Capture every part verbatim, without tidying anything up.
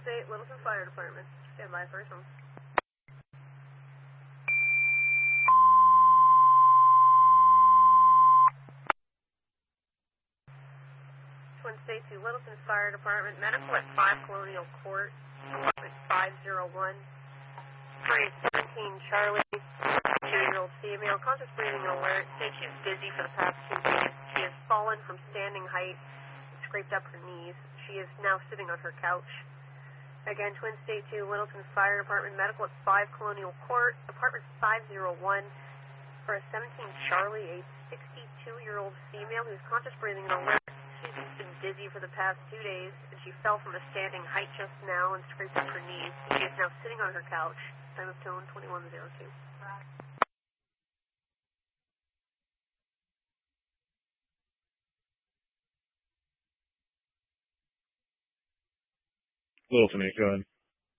State, Littleton Fire Department. Stand by for some. Twin State to Littleton Fire Department. Medical at five Colonial Court, apartment five oh one. three seventeen Charlie, two-year-old female, conscious breathing and alert. Says she's dizzy for the past two days. She has fallen from standing height and scraped up her knees. She is now sitting on her couch. Again, Twin State to Littleton Fire Department. Medical at five Colonial Court, apartment five oh one. For a seventeen Charlie, a sixty-two-year-old female who's conscious breathing and alert. She's been dizzy for the past two days, and she fell from a standing height just now and scraped up her knees. She is now sitting on her couch. Time of tone twenty-one oh two. Littleton eight, go ahead.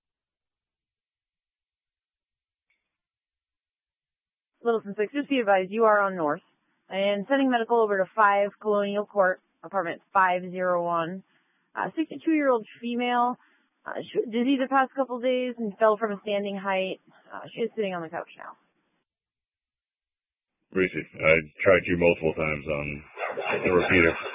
Littleton six, just be advised, you are on North. And sending medical over to five Colonial Court, apartment five oh one. Uh, sixty-two-year-old female. Uh, she was dizzy the past couple days and fell from a standing height. Uh, she is sitting on the couch now. Reese, I tried you multiple times on the repeater.